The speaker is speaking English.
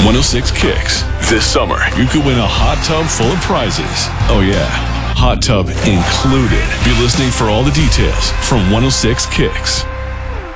106 Kicks. This summer, you could win a hot tub full of prizes. Oh yeah, hot tub included. Be listening for all the details from 106 Kicks.